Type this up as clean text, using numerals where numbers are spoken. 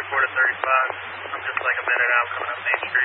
report at 35. I'm just like a minute out coming up Main Street.